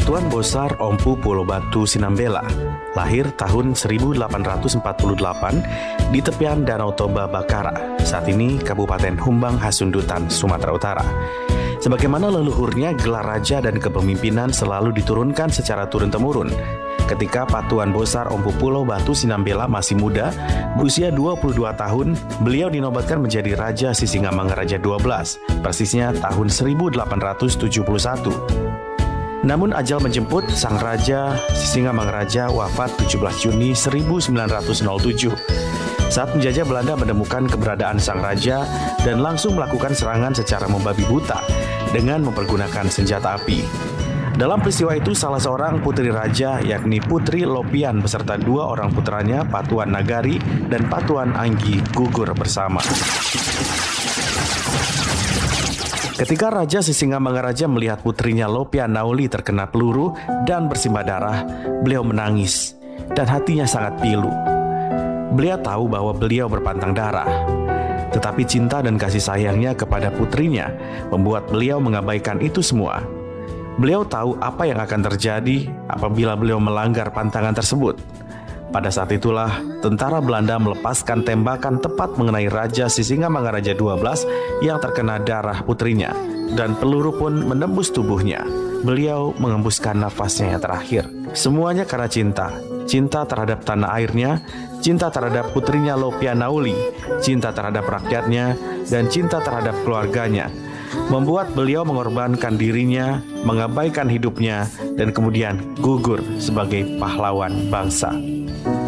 Patuan Bosar Ompu Pulau Batu Sinambela, lahir tahun 1848 di tepian Danau Toba Bakara, saat ini Kabupaten Humbang Hasundutan, Sumatera Utara. Sebagaimana leluhurnya, gelar raja dan kepemimpinan selalu diturunkan secara turun-temurun. Ketika Patuan Bosar Ompu Pulau Batu Sinambela masih muda, berusia 22 tahun, beliau dinobatkan menjadi Raja Sisingamangaraja XII, persisnya tahun 1871. Namun ajal menjemput, sang Raja Sisingamangaraja wafat 17 Juni 1907. Saat penjajah Belanda menemukan keberadaan sang raja dan langsung melakukan serangan secara membabi buta dengan mempergunakan senjata api. Dalam peristiwa itu, salah seorang putri raja, yakni Putri Lopian beserta dua orang putranya, Patuan Nagari dan Patuan Anggi, gugur bersama. Ketika Raja Sisingamangaraja melihat putrinya Lopian Nauli terkena peluru dan bersimbah darah, beliau menangis dan hatinya sangat pilu. Beliau tahu bahwa beliau berpantang darah, tetapi cinta dan kasih sayangnya kepada putrinya membuat beliau mengabaikan itu semua. Beliau tahu apa yang akan terjadi apabila beliau melanggar pantangan tersebut. Pada saat itulah, tentara Belanda melepaskan tembakan tepat mengenai Raja Sisingamangaraja XII yang terkena darah putrinya, dan peluru pun menembus tubuhnya. Beliau mengembuskan nafasnya yang terakhir. Semuanya karena cinta. Cinta terhadap tanah airnya, cinta terhadap putrinya Lopian Nauli, cinta terhadap rakyatnya, dan cinta terhadap keluarganya, membuat beliau mengorbankan dirinya, mengabaikan hidupnya, dan kemudian gugur sebagai pahlawan bangsa.